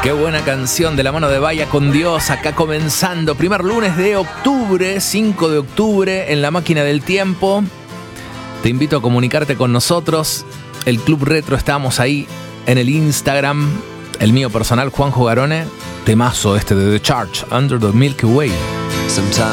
Qué buena canción de la mano de Vaya con Dios, acá comenzando, primer lunes de octubre, 5 de octubre, en la máquina del tiempo. Te invito a comunicarte con nosotros, el Club Retro, estamos ahí en el Instagram, el mío personal, Juanjo Garone, temazo este de The Church, Under the Milky Way. Sometimes